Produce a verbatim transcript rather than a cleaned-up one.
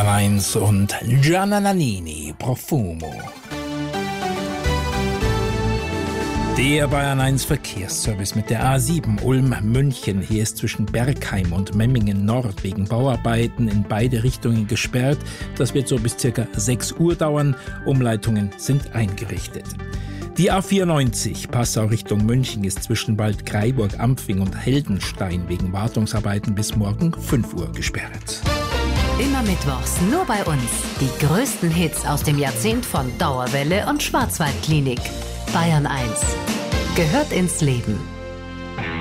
Bayern eins und Gianna Nannini, Profumo. Der Bayern eins Verkehrsservice mit der A sieben Ulm-München. Hier ist zwischen Bergheim und Memmingen Nord wegen Bauarbeiten in beide Richtungen gesperrt. Das wird so bis circa sechs Uhr dauern. Umleitungen sind eingerichtet. Die A vierundneunzig Passau Richtung München ist zwischen Waldkraiburg, Ampfing und Heldenstein wegen Wartungsarbeiten bis morgen fünf Uhr gesperrt. Immer mittwochs nur bei uns. Die größten Hits aus dem Jahrzehnt von Dauerwelle und Schwarzwaldklinik. Bayern eins gehört ins Leben.